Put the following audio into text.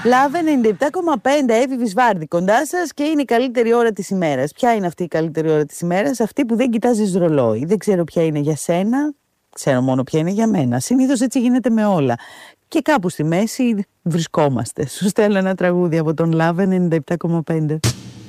Λάβε 97,5, Εύη Βυσβάρδη κοντά σας και είναι η καλύτερη ώρα της ημέρας. Ποια είναι αυτή η καλύτερη ώρα της ημέρας? Αυτή που δεν κοιτάζεις ρολόι. Δεν ξέρω ποια είναι για σένα, ξέρω μόνο ποια είναι για μένα. Συνήθως έτσι γίνεται με όλα. Και κάπου στη μέση βρισκόμαστε. Σου στέλνω ένα τραγούδι από τον Λάβε 97,5.